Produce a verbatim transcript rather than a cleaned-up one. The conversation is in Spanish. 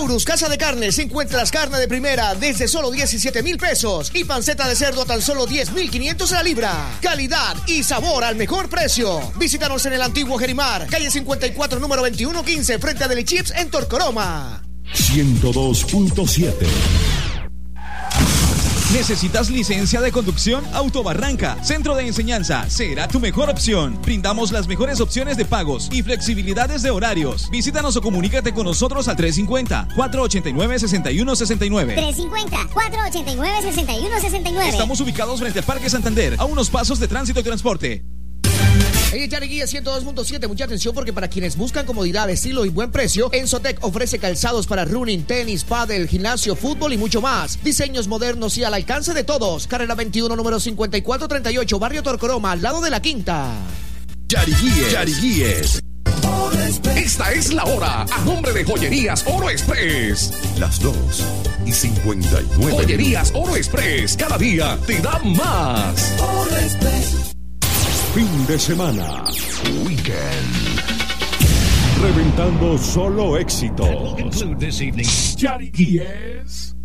Taurus Casa de Carnes encuentras carne de primera desde solo diecisiete mil pesos y panceta de cerdo a tan solo diez mil quinientos a la libra. Calidad y sabor al mejor precio. Visítanos en el antiguo Gerimar, calle cincuenta y cuatro, número veintiuno quince, frente a Deli Chips en Torcoroma. ciento dos punto siete. ¿Necesitas licencia de conducción? Autobarranca, Centro de Enseñanza, será tu mejor opción. Brindamos las mejores opciones de pagos y flexibilidades de horarios. Visítanos o comunícate con nosotros al tres cinco cero, cuatro ocho nueve, seis uno seis nueve. tres cinco cero, cuatro ocho nueve, seis uno seis nueve. Estamos ubicados frente al Parque Santander, a unos pasos de Tránsito y Transporte. Hey, Yari Guía ciento dos punto siete, mucha atención porque para quienes buscan comodidad, estilo y buen precio, Enzotec ofrece calzados para running, tenis, pádel, gimnasio, fútbol y mucho más. Diseños modernos y al alcance de todos. Carrera veintiuno, número cincuenta y cuatro treinta y ocho, Barrio Torcoroma, al lado de la Quinta. Yari Guíes. Yari Guíes. Esta es la hora, a nombre de Joyerías Oro Express. Las dos y cincuenta y nueve. Joyerías Oro Express, cada día te da más. Oro Express. Fin de semana. Weekend. Reventando solo éxitos. Yari Guíes.